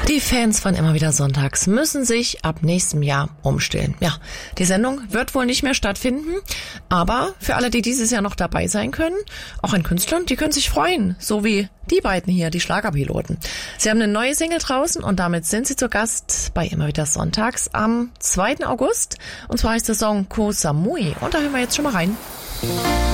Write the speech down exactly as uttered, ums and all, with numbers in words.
Die Fans von Immer wieder Sonntags müssen sich ab nächstem Jahr umstellen. Ja, die Sendung wird wohl nicht mehr stattfinden, aber für alle, die dieses Jahr noch dabei sein können, auch an Künstlern, die können sich freuen, so wie die beiden hier, die Schlagerpiloten. Sie haben eine neue Single draußen und damit sind sie zu Gast bei Immer wieder Sonntags am zweiten August. Und zwar heißt der Song Koh Samui. Und da hören wir jetzt schon mal rein.